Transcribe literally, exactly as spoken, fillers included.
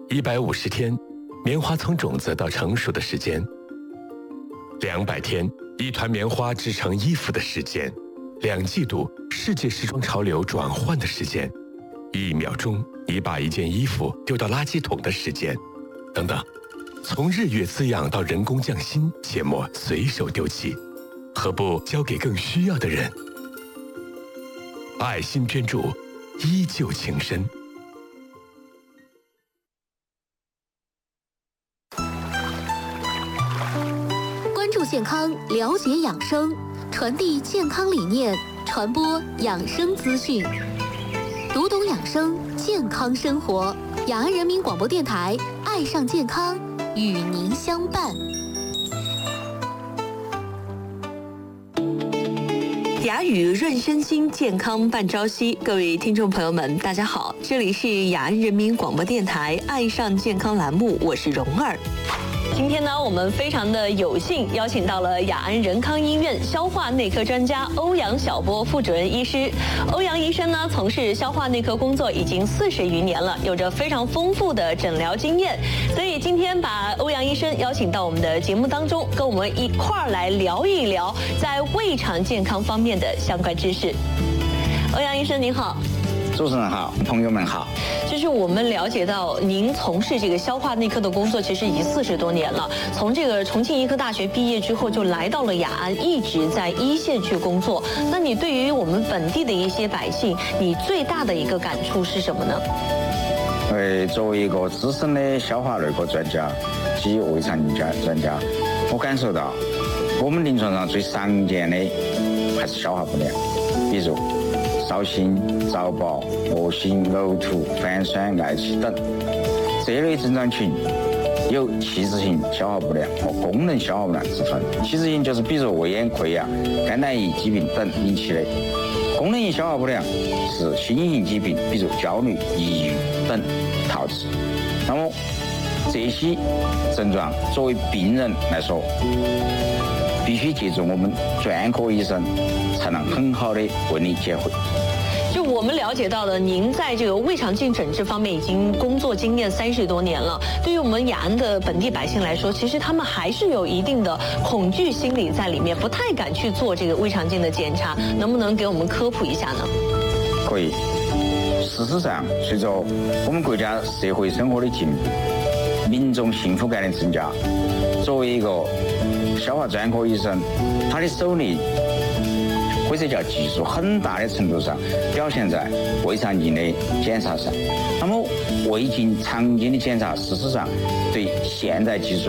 一百五十天，棉花从种子到成熟的时间；两百天，一团棉花织成衣服的时间；两季度，世界时装潮流转换的时间；一秒钟，你把一件衣服丢到垃圾桶的时间，等等。从日月滋养到人工匠心，切莫随手丢弃，何不交给更需要的人？爱心捐助，依旧情深。 关注健康，了解养生，传递健康理念，传播养生资讯，读懂养生，健康生活。雅安人民广播电台，爱上健康，与您相伴。 雅语润身心，健康伴朝夕。各位听众朋友们，大家好，这里是雅安人民广播电台爱上健康栏目，我是蓉儿。今天呢，我们非常的有幸邀请到了雅安仁康医院消化内科专家欧阳晓波副主任医师。欧阳医生呢，从事消化内科工作已经四十余年了，有着非常丰富的诊疗经验。所以今天把欧阳医生邀请到我们的节目当中，跟我们一块儿来聊一聊在胃肠健康方面的相关知识。欧阳医生您好。 主持人好，朋友们好。 就是我们了解到，您从事这个消化内科的工作，其实已经四十多年了。从这个重庆医科大学毕业之后，就来到了雅安，一直在一线去工作。那你对于我们本地的一些百姓，你最大的一个感触是什么呢？ 呃，作为一个资深的消化内科专家及胃肠镜专家，我感受到我们临床上最常见的还是消化不良，比如烧心、早饱、恶心、呕吐、反酸、嗳气等这类症状群有器质性消化不良和功能消化不良之分。器质性就是比如胃炎、溃疡、肝胆胰疾病等引起的；功能性消化不良是心因性疾病，比如焦虑、抑郁等导致。那么这些症状作为病人来说，必须借助我们专科医生才能很好的为你解惑。 就我们了解到的，您在这个胃肠镜诊治方面已经工作经验三十多年了。对于我们雅安的本地百姓来说，其实他们还是有一定的恐惧心理在里面，不太敢去做这个胃肠镜的检查。能不能给我们科普一下呢？ 可以。事实上，随着我们国家社会生活的进步，民众幸福感的增加，作为一个消化专科医生，他的手艺或者叫技术很大的程度上表现在胃肠镜的检查上。那么胃镜、肠镜的检查，事实上对现代技术